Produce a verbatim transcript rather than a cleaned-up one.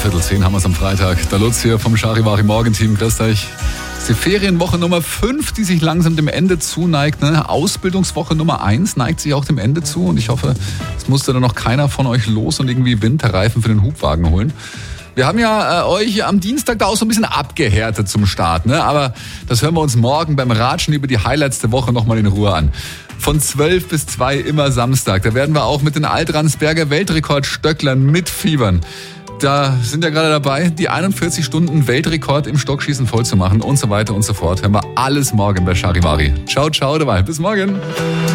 Viertel zehn haben wir es am Freitag. Der Lutz hier vom Charivari Morgenteam. Grüßt euch. Das ist die Ferienwoche Nummer fünf, die sich langsam dem Ende zuneigt. Ne? Ausbildungswoche Nummer eins neigt sich auch dem Ende zu. Und ich hoffe, es musste dann noch keiner von euch los und irgendwie Winterreifen für den Hubwagen holen. Wir haben ja äh, euch am Dienstag da auch so ein bisschen abgehärtet zum Start. Ne? Aber das hören wir uns morgen beim Ratschen über die Highlights der Woche nochmal in Ruhe an. Von zwölf bis zwei immer Samstag. Da werden wir auch mit den Altransberger Weltrekordstöcklern mitfiebern. Da sind wir gerade dabei, die einundvierzig Stunden Weltrekord im Stockschießen voll zu machen und so weiter und so fort. Hören wir alles morgen bei Charivari. Ciao, ciao dabei. Bis morgen.